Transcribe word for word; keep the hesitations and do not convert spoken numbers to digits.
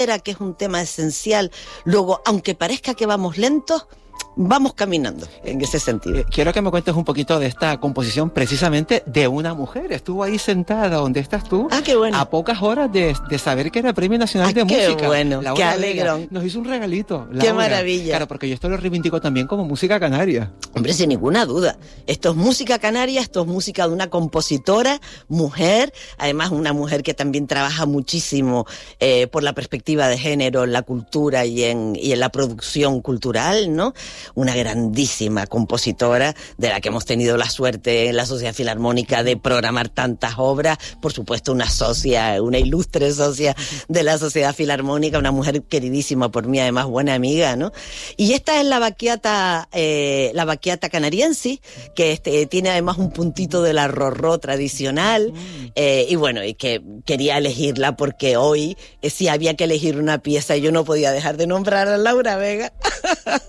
que es un tema esencial. Luego, aunque parezca que vamos lentos, vamos caminando en ese sentido. Eh, quiero que me cuentes un poquito de esta composición precisamente de una mujer. Estuvo ahí sentada donde estás tú. Ah, qué bueno. A pocas horas de, de saber que era Premio Nacional ah, de qué Música. Bueno, Laura qué alegrón. Vega nos hizo un regalito. Laura. Qué maravilla. Claro, porque yo esto lo reivindico también como música canaria. Hombre, sin ninguna duda. Esto es música canaria, esto es música de una compositora, mujer, además una mujer que también trabaja muchísimo eh, por la perspectiva de género en la cultura y en, y en la producción cultural, ¿no? Una grandísima compositora de la que hemos tenido la suerte en la Sociedad Filarmónica de programar tantas obras, por supuesto una socia, una ilustre socia de la Sociedad Filarmónica, una mujer queridísima por mí, además buena amiga, ¿no? Y esta es la Bacchiata, eh, la Bacchiata canariense, que este, tiene además un puntito de la rorró tradicional, eh, y bueno, y que quería elegirla porque hoy, eh, si había que elegir una pieza, yo no podía dejar de nombrar a Laura Vega.